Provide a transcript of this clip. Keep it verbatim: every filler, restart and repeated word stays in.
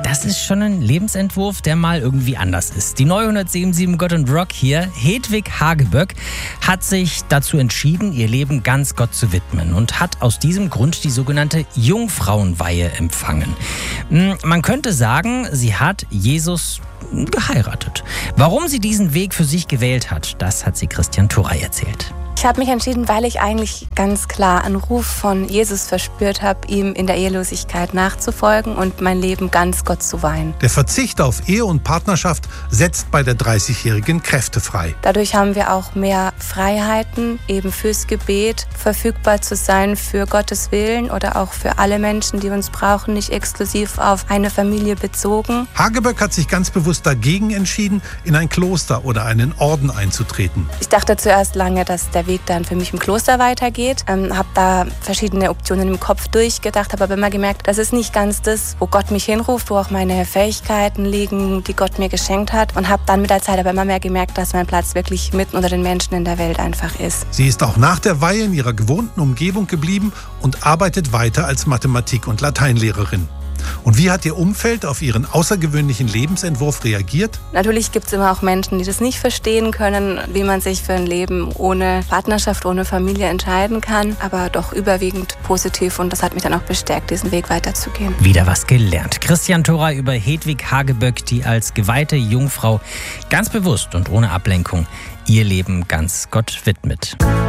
das ist schon ein Lebensentwurf, der mal irgendwie anders ist. Die neue hundertsieben Komma sieben Gott und Rock hier, Hedwig Hageböck, hat sich dazu entschieden, ihr Leben ganz Gott zu widmen und hat aus diesem Grund die sogenannte Jungfrauenweihe empfangen. Man könnte sagen, sie hat Jesus geheiratet. Warum sie diesen Weg für sich gewählt hat, das hat sie Christian Turrey erzählt. Ich habe mich entschieden, weil ich eigentlich ganz klar einen Ruf von Jesus verspürt habe, ihm in der Ehelosigkeit nachzufolgen und mein Leben ganz Gott zu weihen. Der Verzicht auf Ehe und Partnerschaft setzt bei der dreißigjährigen Kräfte frei. Dadurch haben wir auch mehr Freiheiten, eben fürs Gebet, verfügbar zu sein für Gottes Willen oder auch für alle Menschen, die uns brauchen, nicht exklusiv auf eine Familie bezogen. Hageböck hat sich ganz bewusst dagegen entschieden, in ein Kloster oder einen Orden einzutreten. Ich dachte zuerst lange, dass der Weg dann für mich im Kloster weitergeht. Ähm, habe da verschiedene Optionen im Kopf durchgedacht, habe aber immer gemerkt, das ist nicht ganz das, wo Gott mich hinruft, wo auch meine Fähigkeiten liegen, die Gott mir geschenkt hat. Und habe dann mit der Zeit aber immer mehr gemerkt, dass mein Platz wirklich mitten unter den Menschen in der Welt einfach ist. Sie ist auch nach der Weihe in ihrer gewohnten Umgebung geblieben und arbeitet weiter als Mathematik- und Lateinlehrerin. Und wie hat Ihr Umfeld auf Ihren außergewöhnlichen Lebensentwurf reagiert? Natürlich gibt es immer auch Menschen, die das nicht verstehen können, wie man sich für ein Leben ohne Partnerschaft, ohne Familie entscheiden kann. Aber doch überwiegend positiv und das hat mich dann auch bestärkt, diesen Weg weiterzugehen. Wieder was gelernt. Christian Turrey über Hedwig Hageböck, die als geweihte Jungfrau ganz bewusst und ohne Ablenkung ihr Leben ganz Gott widmet.